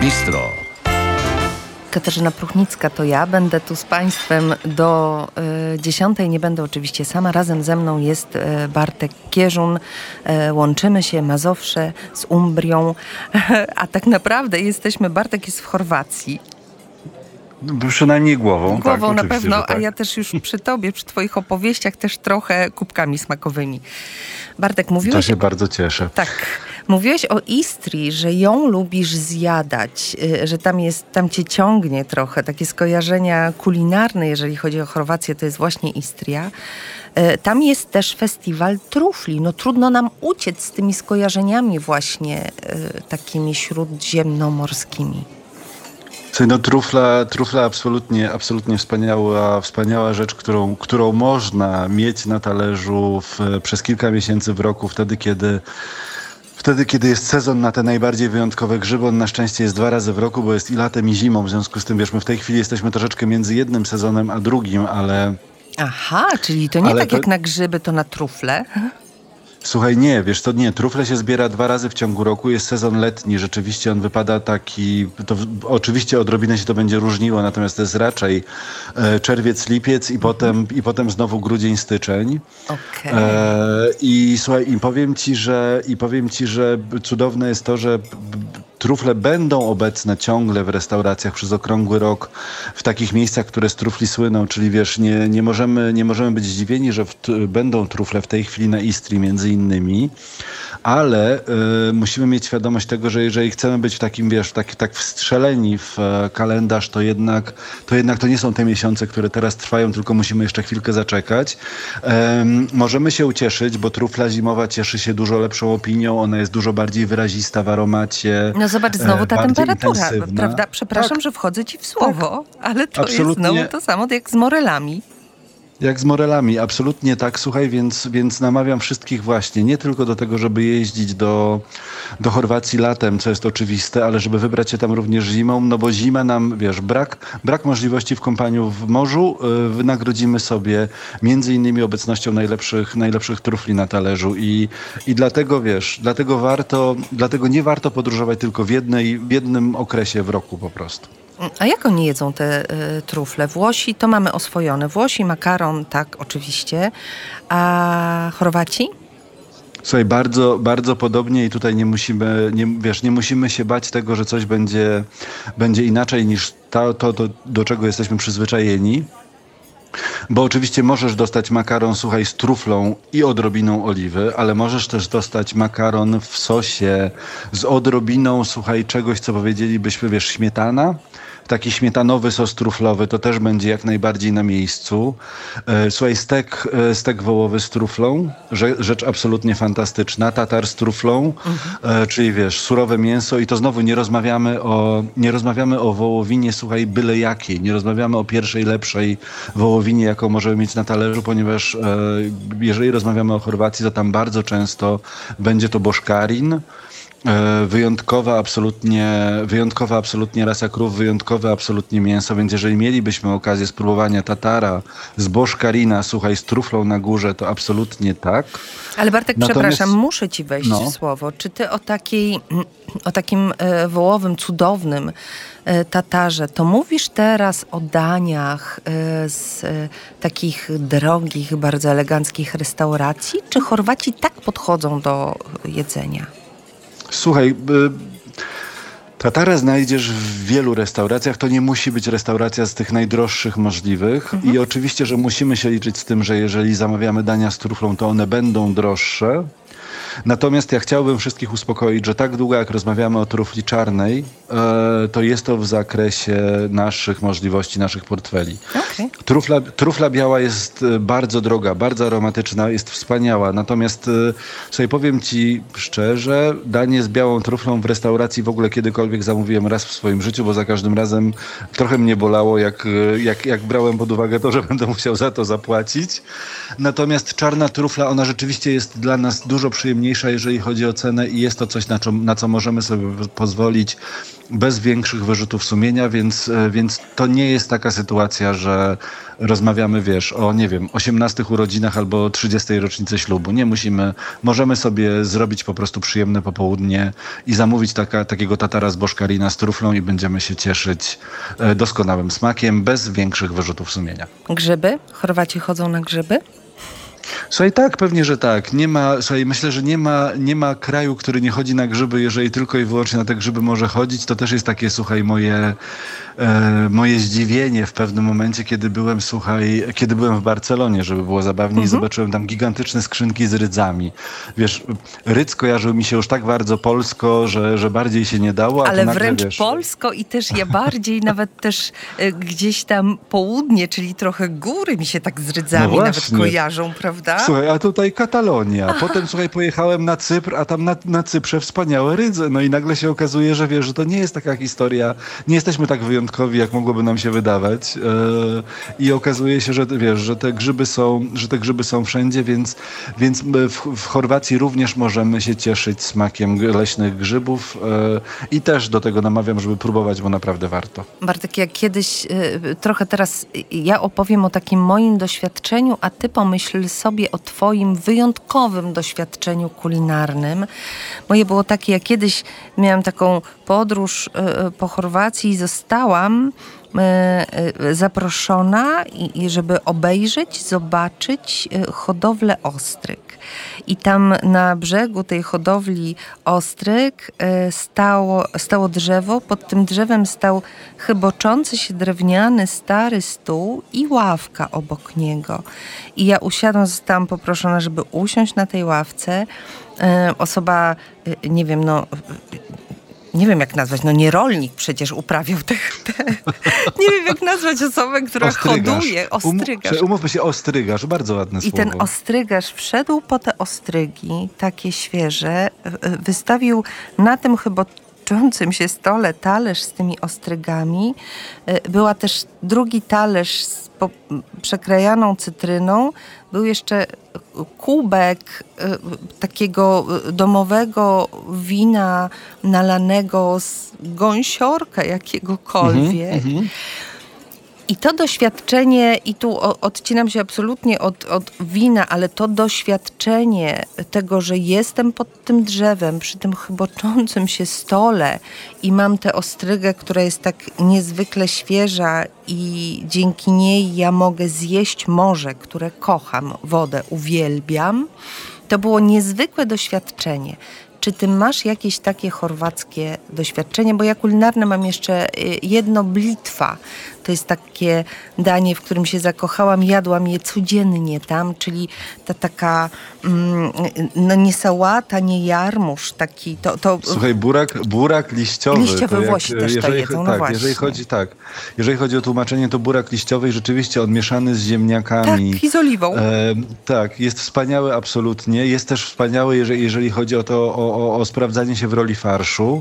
Bistro. Katarzyna Pruchnicka to ja. Będę tu z Państwem do 10. Nie będę oczywiście sama. Razem ze mną jest Bartek Kierzun. Łączymy się Mazowsze z Umbrią. A tak naprawdę Bartek jest w Chorwacji. Przynajmniej głową. Głową tak, na pewno, tak. A ja też już przy tobie, przy twoich opowieściach też trochę kubkami smakowymi. Bartek, mówiłeś... To się bardzo cieszę. Tak. Mówiłeś o Istrii, że ją lubisz zjadać, że tam cię ciągnie trochę. Takie skojarzenia kulinarne, jeżeli chodzi o Chorwację, to jest właśnie Istria. Tam jest też festiwal trufli. No trudno nam uciec z tymi skojarzeniami właśnie takimi śródziemnomorskimi. No trufla absolutnie wspaniała rzecz, którą można mieć na talerzu przez kilka miesięcy w roku, wtedy kiedy jest sezon na te najbardziej wyjątkowe grzyby. On na szczęście jest 2 razy w roku, bo jest i latem, i zimą. W związku z tym, my w tej chwili jesteśmy troszeczkę między jednym sezonem a drugim, ale... Aha, czyli to nie tak jak na grzyby, to na trufle? Słuchaj, nie, trufle się zbiera 2 razy w ciągu roku, jest sezon letni, rzeczywiście on wypada taki, oczywiście odrobinę się to będzie różniło, natomiast to jest raczej czerwiec, lipiec i potem znowu grudzień, styczeń. Okay. I słuchaj, powiem ci, że cudowne jest to, że trufle będą obecne ciągle w restauracjach przez okrągły rok, w takich miejscach, które z trufli słyną, czyli nie możemy być zdziwieni, że będą trufle w tej chwili na Istrii między innymi, ale musimy mieć świadomość tego, że jeżeli chcemy być w takim, tak wstrzeleni w kalendarz, to jednak to nie są te miesiące, które teraz trwają, tylko musimy jeszcze chwilkę zaczekać. Możemy się ucieszyć, bo trufla zimowa cieszy się dużo lepszą opinią, ona jest dużo bardziej wyrazista w aromacie. No zobacz, znowu ta temperatura, intensywna. prawda? Przepraszam, tak, że wchodzę ci w słowo, ale to absolutnie. jest znowu to samo jak z morelami. Jak z morelami, absolutnie tak, słuchaj, więc namawiam wszystkich właśnie, nie tylko do tego, żeby jeździć do Chorwacji latem, co jest oczywiste, ale żeby wybrać się tam również zimą, no bo zima nam, brak możliwości w kąpaniu w morzu wynagrodzimy sobie między innymi obecnością najlepszych trufli na talerzu i dlatego, dlatego nie warto podróżować tylko w jednym okresie w roku po prostu. A jak oni jedzą te trufle? Włosi to mamy oswojone. Włosi, makaron, tak, oczywiście. A Chorwaci? Słuchaj, bardzo, bardzo podobnie i tutaj nie musimy się bać tego, że coś będzie inaczej niż to, do czego jesteśmy przyzwyczajeni. Bo oczywiście możesz dostać makaron, słuchaj, z truflą i odrobiną oliwy, ale możesz też dostać makaron w sosie z odrobiną, słuchaj, czegoś, co powiedzielibyśmy, śmietana. Taki śmietanowy sos truflowy, to też będzie jak najbardziej na miejscu. Słuchaj, stek wołowy z truflą, rzecz absolutnie fantastyczna. Tatar z truflą, czyli surowe mięso i to znowu nie rozmawiamy o wołowinie, słuchaj, byle jakiej. Nie rozmawiamy o pierwszej, lepszej wołowinie, jaką możemy mieć na talerzu, ponieważ jeżeli rozmawiamy o Chorwacji, to tam bardzo często będzie to boszkarin. Wyjątkowa absolutnie rasa krów, wyjątkowe absolutnie mięso, więc jeżeli mielibyśmy okazję spróbowania tatara z boszkarina, słuchaj, z truflą na górze, to absolutnie tak. Ale Bartek, przepraszam, muszę ci wejść w słowo. Czy ty o takim wołowym, cudownym tatarze, to mówisz teraz o daniach z takich drogich, bardzo eleganckich restauracji, czy Chorwaci tak podchodzą do jedzenia? Słuchaj, tatara znajdziesz w wielu restauracjach. To nie musi być restauracja z tych najdroższych możliwych. I oczywiście, że musimy się liczyć z tym, że jeżeli zamawiamy dania z truflą, to one będą droższe. Natomiast ja chciałbym wszystkich uspokoić, że tak długo jak rozmawiamy o trufli czarnej, to jest to w zakresie naszych możliwości, naszych portfeli. Okay. Trufla biała jest bardzo droga, bardzo aromatyczna, jest wspaniała. Natomiast sobie powiem ci szczerze, danie z białą truflą w restauracji w ogóle kiedykolwiek zamówiłem raz w swoim życiu, bo za każdym razem trochę mnie bolało, jak brałem pod uwagę to, że będę musiał za to zapłacić. Natomiast czarna trufla, ona rzeczywiście jest dla nas dużo przyjemniejsza, jeżeli chodzi o cenę i jest to coś, na co możemy sobie pozwolić bez większych wyrzutów sumienia, więc to nie jest taka sytuacja, że rozmawiamy, wiesz, o, nie wiem, 18 urodzinach albo 30 rocznicy ślubu. Nie musimy, możemy sobie zrobić po prostu przyjemne popołudnie i zamówić takiego tatara z boszkarina z truflą i będziemy się cieszyć doskonałym smakiem, bez większych wyrzutów sumienia. Grzyby? Chorwaci chodzą na grzyby? Słuchaj, tak, pewnie, że tak. Słuchaj, myślę, że nie ma kraju, który nie chodzi na grzyby, jeżeli tylko i wyłącznie na te grzyby może chodzić. To też jest takie, słuchaj, moje zdziwienie w pewnym momencie, kiedy byłem w Barcelonie, żeby było zabawniej, i zobaczyłem tam gigantyczne skrzynki z rydzami. Wiesz, rydz kojarzył mi się już tak bardzo polsko, że bardziej się nie dało. Ale nagle, wręcz wiesz, polsko i też ja bardziej nawet też gdzieś tam południe, czyli trochę góry mi się tak z rydzami nawet kojarzą, prawda? Słuchaj, a tutaj Katalonia. Potem, słuchaj, pojechałem na Cypr, a tam na Cyprze wspaniałe rydze. No i nagle się okazuje, że wiesz, że to nie jest taka historia. Nie jesteśmy tak wyjątkowi, jak mogłoby nam się wydawać. I okazuje się, że wiesz, że te grzyby są wszędzie, więc w Chorwacji również możemy się cieszyć smakiem leśnych grzybów. I też do tego namawiam, żeby próbować, bo naprawdę warto. Bartek, jak kiedyś, trochę teraz ja opowiem o takim moim doświadczeniu, a ty pomyśl sobie o twoim wyjątkowym doświadczeniu kulinarnym. Moje było takie, jak kiedyś miałam taką podróż po Chorwacji i zostałam zaproszona, żeby obejrzeć, zobaczyć hodowlę ostryg. I tam na brzegu tej hodowli ostryg stało drzewo. Pod tym drzewem stał chyboczący się drewniany stary stół i ławka obok niego. I ja usiadłam, zostałam poproszona, żeby usiąść na tej ławce. Osoba, nie wiem, nie wiem jak nazwać, nie rolnik przecież uprawiał nie wiem jak nazwać osobę, która hoduje. Ostrygarz. Umówmy się, ostrygarz, bardzo ładne słowo. I ten ostrygarz wszedł po te ostrygi, takie świeże, wystawił na tym chyboczącym się stole talerz z tymi ostrygami. Była też drugi talerz z przekrajaną cytryną. Był jeszcze kubek takiego domowego wina nalanego z gąsiorka jakiegokolwiek. I to doświadczenie, i tu odcinam się absolutnie od wina, ale to doświadczenie tego, że jestem pod tym drzewem, przy tym chyboczącym się stole i mam tę ostrygę, która jest tak niezwykle świeża i dzięki niej ja mogę zjeść morze, które kocham, wodę uwielbiam. To było niezwykłe doświadczenie. Czy ty masz jakieś takie chorwackie doświadczenie? Bo ja kulinarne mam jeszcze jedno, blitwa. To jest takie danie, w którym się zakochałam. Jadłam je codziennie tam, czyli ta taka, nie sałata, nie jarmuż, taki to... Słuchaj, burak liściowy. Liściowy Włosi też to jedzą, no właśnie. Jeżeli chodzi o tłumaczenie, to burak liściowy i rzeczywiście odmieszany z ziemniakami. Tak, i z oliwą. Tak, jest wspaniały absolutnie. Jest też wspaniały, jeżeli chodzi o sprawdzanie się w roli farszu.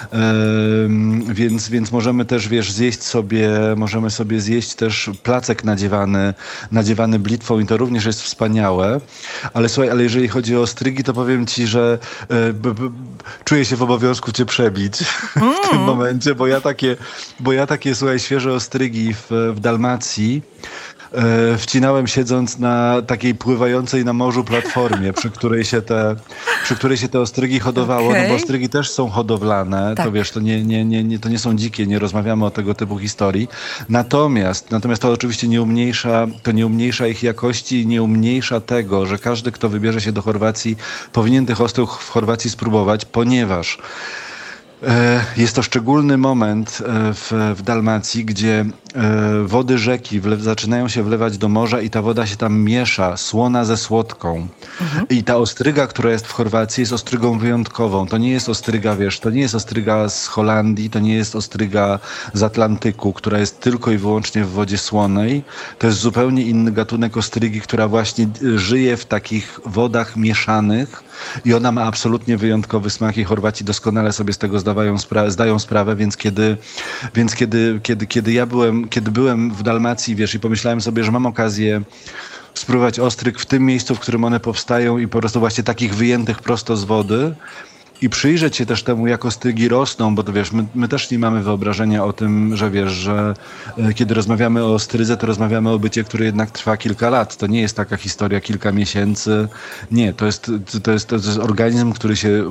Więc możemy też, wiesz, możemy sobie zjeść też placek nadziewany blitwą i to również jest wspaniałe. Ale słuchaj, jeżeli chodzi o ostrygi, to powiem ci, że czuję się w obowiązku cię przebić w tym momencie, bo ja takie, słuchaj, świeże ostrygi w Dalmacji wcinałem siedząc na takiej pływającej na morzu platformie, przy której się te ostrygi hodowało, no bo ostrygi też są hodowlane, tak. To wiesz, to nie są dzikie, nie rozmawiamy o tego typu historii. Natomiast to oczywiście nie umniejsza ich jakości i nie umniejsza tego, że każdy, kto wybierze się do Chorwacji, powinien tych ostryg w Chorwacji spróbować, ponieważ jest to szczególny moment w Dalmacji, gdzie wody rzeki zaczynają się wlewać do morza i ta woda się tam miesza, słona ze słodką. I ta ostryga, która jest w Chorwacji, jest ostrygą wyjątkową. To nie jest ostryga, wiesz, to nie jest ostryga z Holandii, to nie jest ostryga z Atlantyku, która jest tylko i wyłącznie w wodzie słonej. To jest zupełnie inny gatunek ostrygi, która właśnie żyje w takich wodach mieszanych i ona ma absolutnie wyjątkowy smak i Chorwaci doskonale sobie z tego zdają sprawę, więc kiedy byłem w Dalmacji, wiesz, i pomyślałem sobie, że mam okazję spróbować ostryg w tym miejscu, w którym one powstają i po prostu właśnie takich wyjętych prosto z wody, i przyjrzeć się też temu, jak ostrygi rosną, bo to wiesz, my też nie mamy wyobrażenia o tym, że wiesz, że kiedy rozmawiamy o ostrydze, to rozmawiamy o bycie, które jednak trwa kilka lat. To nie jest taka historia kilka miesięcy. Nie, to jest organizm, który się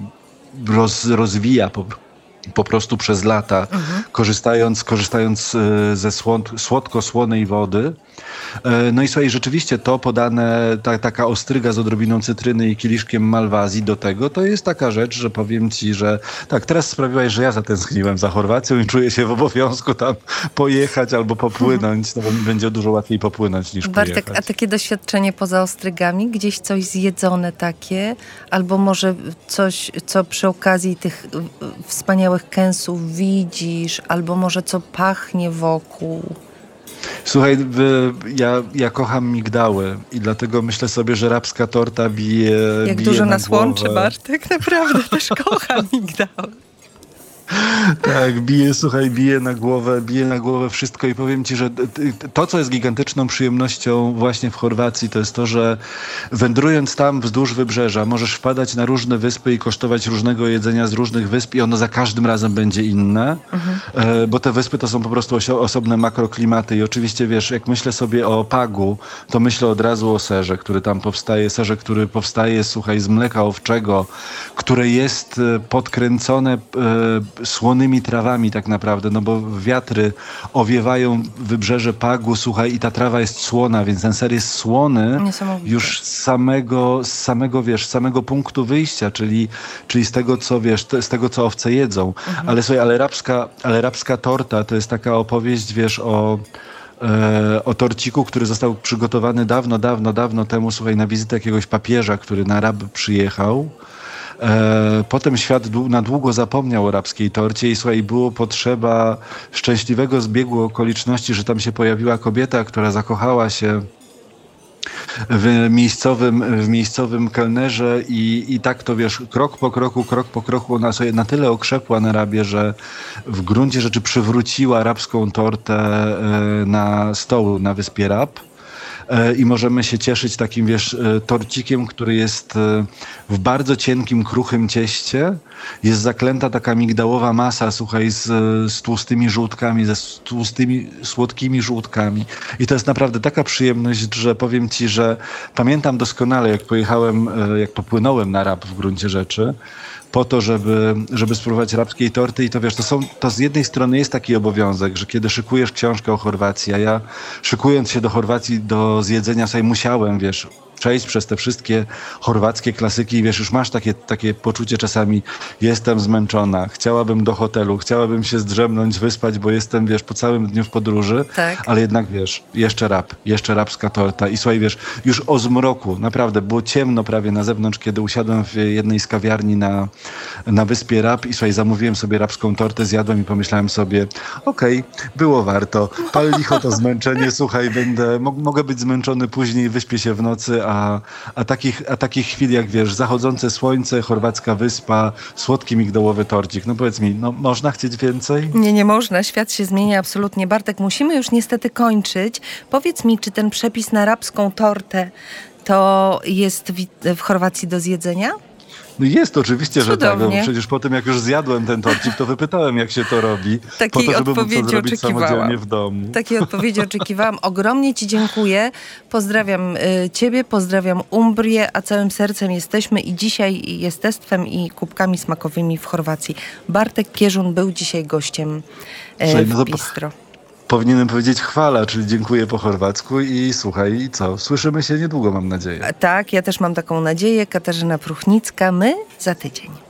rozwija po prostu przez lata, korzystając ze słodko-słonej wody. No i słuchaj, rzeczywiście to podane, taka ostryga z odrobiną cytryny i kieliszkiem malwazji do tego, to jest taka rzecz, że powiem ci, że tak, teraz sprawiłaś, że ja zatęskniłem za Chorwacją i czuję się w obowiązku tam pojechać albo popłynąć, no bo mi będzie dużo łatwiej popłynąć niż Bartek, pojechać. a takie doświadczenie poza ostrygami? Gdzieś coś zjedzone takie? Albo może coś, co przy okazji tych wspaniałych kęsów widzisz? Albo może co pachnie wokół? Słuchaj, ja kocham migdały i dlatego myślę sobie, że arabska torta bije Jak bije dużo na nas głowę. łączy, Bartek. Naprawdę też kocham migdały. Tak, bije na głowę wszystko i powiem ci, że to, co jest gigantyczną przyjemnością właśnie w Chorwacji, to jest to, że wędrując tam wzdłuż wybrzeża, możesz wpadać na różne wyspy i kosztować różnego jedzenia z różnych wysp i ono za każdym razem będzie inne, bo te wyspy to są po prostu osobne makroklimaty i oczywiście wiesz, jak myślę sobie o Pagu, to myślę od razu o serze, który tam powstaje, który powstaje, słuchaj, z mleka owczego, które jest podkręcone słonymi trawami tak naprawdę, no bo wiatry owiewają wybrzeże Pagu, słuchaj, i ta trawa jest słona, więc ten ser jest słony już z samego punktu wyjścia, czyli z tego, co wiesz, z tego, co owce jedzą. Ale słuchaj, ale arabska torta to jest taka opowieść, wiesz, o torciku, który został przygotowany dawno temu, słuchaj, na wizytę jakiegoś papieża, który na Arab przyjechał. Potem świat na długo zapomniał o arabskiej torcie i słuchaj, było potrzeba szczęśliwego zbiegu okoliczności, że tam się pojawiła kobieta, która zakochała się w miejscowym kelnerze i tak to wiesz, krok po kroku ona sobie na tyle okrzepła na Arabie, że w gruncie rzeczy przywróciła arabską tortę na stół na wyspie Rab. I możemy się cieszyć takim, wiesz, torcikiem, który jest w bardzo cienkim, kruchym cieście. Jest zaklęta taka migdałowa masa, słuchaj, z tłustymi żółtkami, ze tłustymi, słodkimi żółtkami. I to jest naprawdę taka przyjemność, że powiem ci, że pamiętam doskonale, jak popłynąłem na Rab w gruncie rzeczy, po to, żeby spróbować arabskiej torty i to wiesz, to z jednej strony jest taki obowiązek, że kiedy szykujesz książkę o Chorwacji, a ja szykując się do Chorwacji do zjedzenia sobie musiałem, wiesz, przejść przez te wszystkie chorwackie klasyki i wiesz, już masz takie poczucie czasami, jestem zmęczona, chciałabym do hotelu, chciałabym się zdrzemnąć, wyspać, bo jestem, wiesz, po całym dniu w podróży, tak. Ale jednak, wiesz, jeszcze arabska torta i słuchaj, wiesz, już o zmroku, naprawdę, było ciemno prawie na zewnątrz, kiedy usiadłem w jednej z kawiarni na wyspie Rab i słuchaj, zamówiłem sobie arabską tortę, zjadłem i pomyślałem sobie, okej, było warto, pal licho to zmęczenie, słuchaj, mogę być zmęczony później, wyśpię się w nocy, a takich chwil jak wiesz, zachodzące słońce, chorwacka wyspa, słodki migdałowy torcik. No powiedz mi, no można chcieć więcej? Nie można. Świat się zmienia absolutnie. Bartek, musimy już niestety kończyć. Powiedz mi, czy ten przepis na arabską tortę to jest w Chorwacji do zjedzenia? No jest oczywiście, Cudownie. że tak, bo przecież po tym jak już zjadłem ten torcik, to wypytałem jak się to robi, po to, żeby móc to zrobić samodzielnie w domu. Takiej odpowiedzi oczekiwałam. Ogromnie ci dziękuję. Pozdrawiam ciebie, pozdrawiam Umbrię, a całym sercem jesteśmy i dzisiaj jestestwem i kubkami smakowymi w Chorwacji. Bartek Kierzun był dzisiaj gościem w Bistro. Powinienem powiedzieć chwala, czyli dziękuję po chorwacku i słuchaj, i co? Słyszymy się niedługo, mam nadzieję. Tak, ja też mam taką nadzieję. Katarzyna Pruchnicka, my za tydzień.